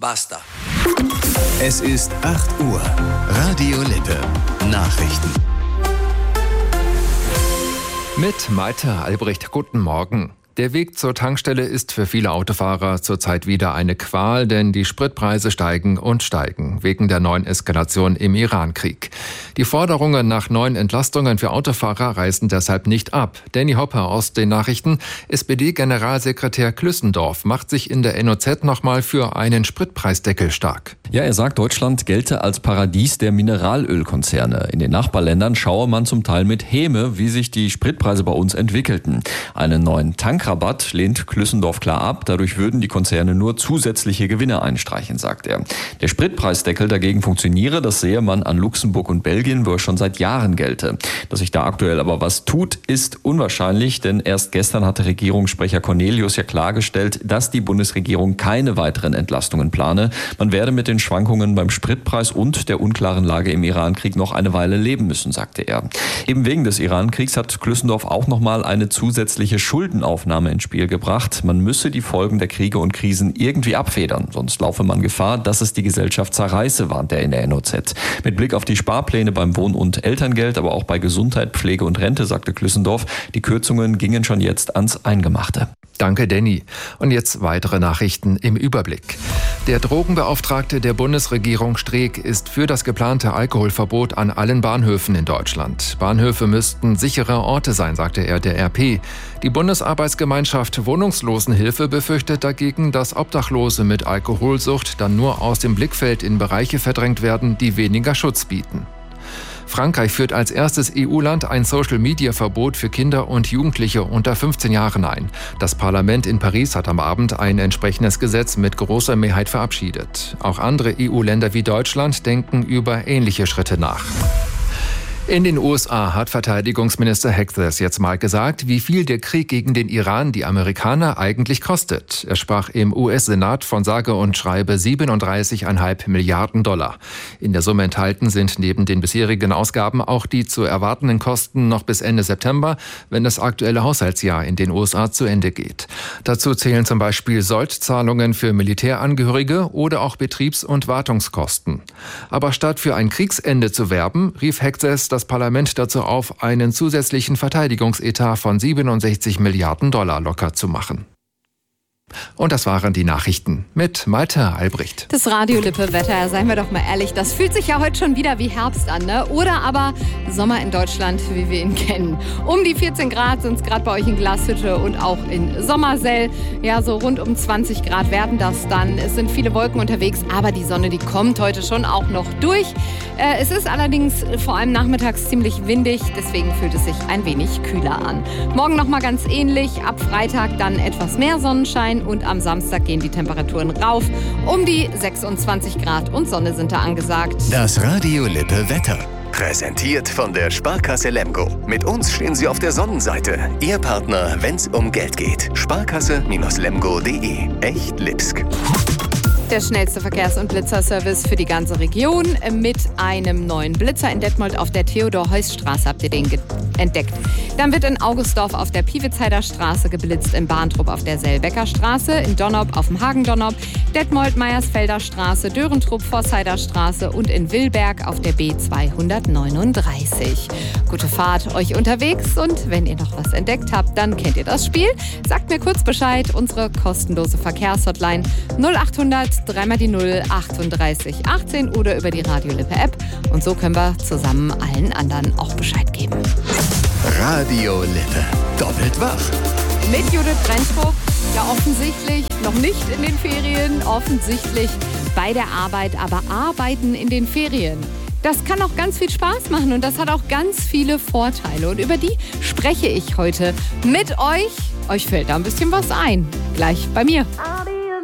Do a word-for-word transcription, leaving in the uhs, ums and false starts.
Basta. Es ist acht Uhr. Radio Lippe. Nachrichten. Mit Malte Albrecht, guten Morgen. Der Weg zur Tankstelle ist für viele Autofahrer zurzeit wieder eine Qual, denn die Spritpreise steigen und steigen wegen der neuen Eskalation im Iran-Krieg. Die Forderungen nach neuen Entlastungen für Autofahrer reißen deshalb nicht ab. Danny Hopper aus den Nachrichten. S P D-Generalsekretär Klüssendorf macht sich in der N O Z nochmal für einen Spritpreisdeckel stark. Ja, er sagt, Deutschland gelte als Paradies der Mineralölkonzerne. In den Nachbarländern schaue man zum Teil mit Häme, wie sich die Spritpreise bei uns entwickelten. Einen neuen Tankrabatt lehnt Klüssendorf klar ab. Dadurch würden die Konzerne nur zusätzliche Gewinne einstreichen, sagt er. Der Spritpreisdeckel dagegen funktioniere, das sehe man an Luxemburg und Belgien, wo er schon seit Jahren gelte. Dass sich da aktuell aber was tut, ist unwahrscheinlich, denn erst gestern hatte Regierungssprecher Cornelius ja klargestellt, dass die Bundesregierung keine weiteren Entlastungen plane. Man werde mit den Schwankungen beim Spritpreis und der unklaren Lage im Iran-Krieg noch eine Weile leben müssen, sagte er. Eben wegen des Iran-Kriegs hat Klüssendorf auch nochmal eine zusätzliche Schuldenaufnahme ins Spiel gebracht. Man müsse die Folgen der Kriege und Krisen irgendwie abfedern, sonst laufe man Gefahr, dass es die Gesellschaft zerreiße, warnt er in der N O Z. Mit Blick auf die Sparpläne beim Wohn- und Elterngeld, aber auch bei Gesundheit, Pflege und Rente, sagte Klüssendorf, die Kürzungen gingen schon jetzt ans Eingemachte. Danke, Danny. Und jetzt weitere Nachrichten im Überblick. Der Drogenbeauftragte der Bundesregierung Streeck ist für das geplante Alkoholverbot an allen Bahnhöfen in Deutschland. Bahnhöfe müssten sichere Orte sein, sagte er der R P. Die Bundesarbeitsgemeinschaft Wohnungslosenhilfe befürchtet dagegen, dass Obdachlose mit Alkoholsucht dann nur aus dem Blickfeld in Bereiche verdrängt werden, die weniger Schutz bieten. Frankreich führt als erstes E U-Land ein Social-Media-Verbot für Kinder und Jugendliche unter fünfzehn Jahren ein. Das Parlament in Paris hat am Abend ein entsprechendes Gesetz mit großer Mehrheit verabschiedet. Auch andere E U-Länder wie Deutschland denken über ähnliche Schritte nach. In den U S A hat Verteidigungsminister Hegseth jetzt mal gesagt, wie viel der Krieg gegen den Iran die Amerikaner eigentlich kostet. Er sprach im U S-Senat von sage und schreibe siebenunddreißig Komma fünf Milliarden Dollar. In der Summe enthalten sind neben den bisherigen Ausgaben auch die zu erwartenden Kosten noch bis Ende September, wenn das aktuelle Haushaltsjahr in den U S A zu Ende geht. Dazu zählen zum Beispiel Soldzahlungen für Militärangehörige oder auch Betriebs- und Wartungskosten. Aber statt für ein Kriegsende zu werben, rief Hegseth das Parlament dazu auf, einen zusätzlichen Verteidigungsetat von siebenundsechzig Milliarden Dollar locker zu machen. Und das waren die Nachrichten mit Malte Albrecht. Das Radio Lippe Wetter, seien wir doch mal ehrlich, das fühlt sich ja heute schon wieder wie Herbst an, ne? Oder aber Sommer in Deutschland, wie wir ihn kennen. Um die vierzehn Grad sind es gerade bei euch in Glashütte und auch in Sommersell. Ja, so rund um zwanzig Grad werden das dann. Es sind viele Wolken unterwegs, aber die Sonne, die kommt heute schon auch noch durch. Äh, es ist allerdings vor allem nachmittags ziemlich windig, deswegen fühlt es sich ein wenig kühler an. Morgen nochmal ganz ähnlich, ab Freitag dann etwas mehr Sonnenschein. Und am Samstag gehen die Temperaturen rauf. Um die sechsundzwanzig Grad und Sonne sind da angesagt. Das Radio Lippe Wetter. Präsentiert von der Sparkasse Lemgo. Mit uns stehen Sie auf der Sonnenseite. Ihr Partner, wenn's um Geld geht. Sparkasse Lemgo punkt de. Echt Lipsk. Der schnellste Verkehrs- und Blitzerservice für die ganze Region mit einem neuen Blitzer in Detmold auf der Theodor-Heuss-Straße. Habt ihr den ge- entdeckt? Dann wird in Augustdorf auf der Piewitzheider Straße geblitzt, in Bahntrupp auf der Selbecker Straße, in Donnop auf dem Hagen-Donnop, Detmold Meiersfelder Straße, Dörentrupp Voßheider Straße und in Wilberg auf der B zweihundertneununddreißig. Gute Fahrt euch unterwegs und wenn ihr noch was entdeckt habt, dann kennt ihr das Spiel. Sagt mir kurz Bescheid, unsere kostenlose Verkehrshotline null achthundert dreimal die null achtunddreißig achtzehn oder über die Radio Lippe App. Und so können wir zusammen allen anderen auch Bescheid geben. Radio Lippe. Doppelt wach. Mit Judith Brentrup, ja offensichtlich noch nicht in den Ferien, offensichtlich bei der Arbeit, aber arbeiten in den Ferien. Das kann auch ganz viel Spaß machen und das hat auch ganz viele Vorteile. Und über die spreche ich heute mit euch. Euch fällt da ein bisschen was ein. Gleich bei mir.